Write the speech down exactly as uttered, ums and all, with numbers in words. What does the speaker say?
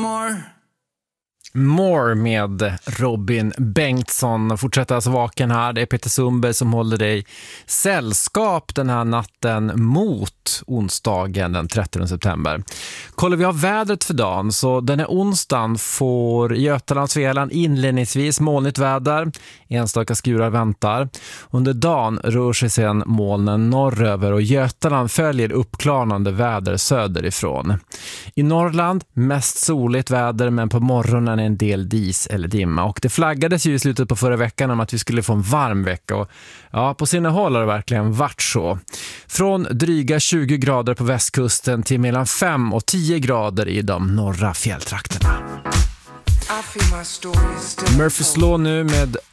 more. More med Robin Bengtsson. Fortsätter alltså vaken här. Det är Peter Sundberg som håller dig sällskap den här natten mot onsdagen den trettionde september. Kollar vi av vädret för dagen, så den här onsdagen får Götaland och Svealand inledningsvis molnigt väder. Enstaka skurar väntar. Under dagen rör sig sedan molnen norröver och Götaland följer uppklarnande väder söderifrån. I Norrland mest soligt väder, men på morgonen en del dis eller dimma. Och det flaggades ju i slutet på förra veckan om att vi skulle få en varm vecka. Och ja, på sina håll har det verkligen varit så. Från dryga tjugo grader på västkusten till mellan fem och tio grader i de norra fjälltrakterna. Murphys Law nu med